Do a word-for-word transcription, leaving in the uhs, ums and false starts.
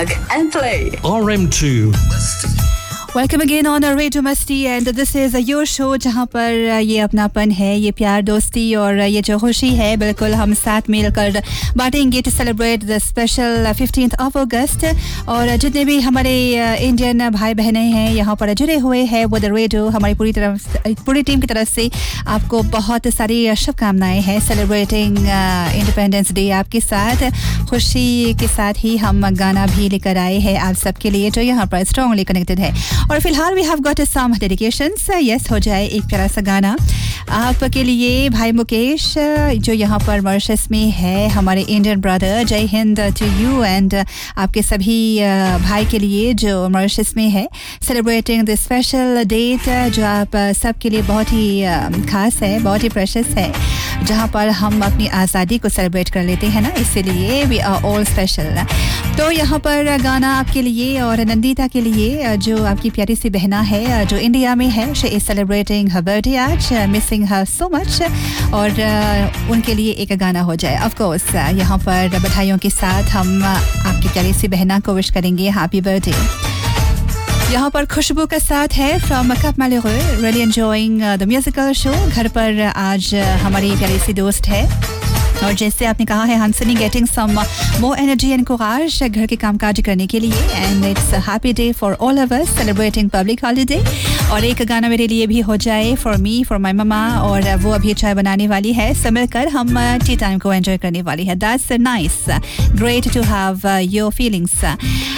Plug and play. R M two. Welcome again on radio मस्ती and this is your show जहाँ पर ये अपनापन है, ये प्यार दोस्ती और ये जो खुशी है बिल्कुल हम साथ मिलकर बांटेंगे to celebrate the special fifteenth of अगस्त। और जितने भी हमारे इंडियन भाई बहनें हैं यहाँ पर जुड़े हुए हैं विद रेडियो, हमारी पूरी तरफ पूरी टीम की तरफ से आपको बहुत सारी शुभकामनाएं हैं सेलिब्रेटिंग इंडिपेंडेंस डे। आपके साथ खुशी के साथ ही हम गाना भी लेकर आए हैं आप सबके लिए जो यहाँ पर स्ट्रांगली कनेक्टेड है। और फिलहाल we have got some dedications. Yes, हो जाए एक प्यारा सा गाना आपके लिए भाई मुकेश जो यहाँ पर मॉरिशस में है, हमारे इंडियन ब्रदर। जय हिंद टू यू एंड आपके सभी भाई के लिए जो मॉरिशस में है, सेलिब्रेटिंग द स्पेशल डेट जो आप सबके लिए बहुत ही खास है, बहुत ही प्रेशियस है, जहाँ पर हम अपनी आज़ादी को सेलिब्रेट कर लेते हैं ना, इसीलिए वी आर ऑल स्पेशल। तो यहाँ पर गाना आपके लिए और नंदिता के लिए जो आपकी प्यारी सी बहना है जो इंडिया में है, she is celebrating her birthday आज, मिसिंग हर सो मच। और uh, उनके लिए एक गाना हो जाए। ऑफ कोर्स यहाँ पर बधाइयों के साथ हम आपकी प्यारी सी बहना को विश करेंगे हैप्पी बर्थडे। यहाँ पर खुशबू का साथ है from cup मैलेरोय, really enjoying the musical show. घर पर आज हमारी प्यारी सी दोस्त है और जैसे आपने कहा है हंसनी getting some more energy and कोराज घर के कामकाज करने के लिए। And it's happy day for all of us celebrating public holiday. और एक गाना मेरे लिए भी हो जाए for me, for my mama, और वो अभी चाय बनाने वाली है, सब मिलकर हम टी टाइम को एंजॉय करने वाली है। That's nice, great to have your feelings.